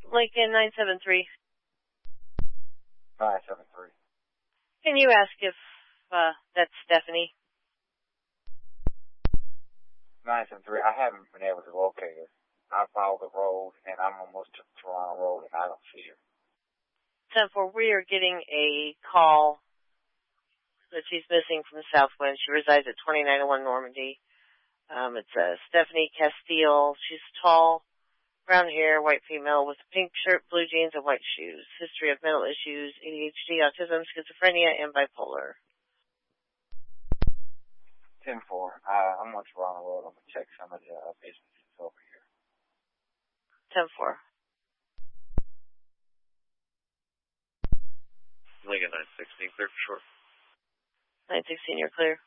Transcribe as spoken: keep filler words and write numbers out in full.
Lincoln nine seven three. nine seven three. Can you ask if uh, that's Stephanie? nine seven three. I haven't been able to locate her. I followed the road, and I'm almost to Toronto Road, and I don't see her. ten four, we are getting a call that she's missing from Southwind. She resides at twenty-nine oh one Normandy. Um, it's uh, Stephanie Castile. She's tall, brown hair, white female with a pink shirt, blue jeans, and white shoes. History of mental issues, A D H D, autism, schizophrenia, and bipolar. ten four. Uh, I'm on Toronto Road. I'm going to check some of the uh, businesses over here. ten four. Lincoln nine sixteen, clear for short. nine sixteen, you're clear.